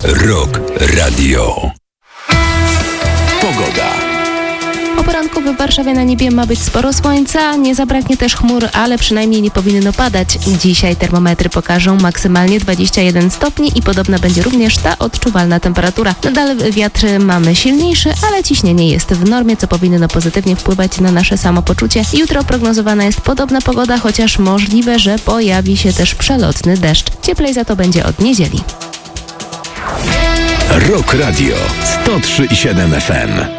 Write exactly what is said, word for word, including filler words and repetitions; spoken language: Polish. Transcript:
Rock Radio. Pogoda. O poranku w Warszawie na niebie ma być sporo słońca, nie zabraknie też chmur, ale przynajmniej nie powinno padać. Dzisiaj termometry pokażą maksymalnie dwadzieścia jeden stopni i podobna będzie również ta odczuwalna temperatura. Nadal wiatr mamy silniejszy, ale ciśnienie jest w normie, co powinno pozytywnie wpływać na nasze samopoczucie. Jutro prognozowana jest podobna pogoda, chociaż możliwe, że pojawi się też przelotny deszcz. Cieplej za to będzie od niedzieli. Rock Radio sto trzy i siedem F M.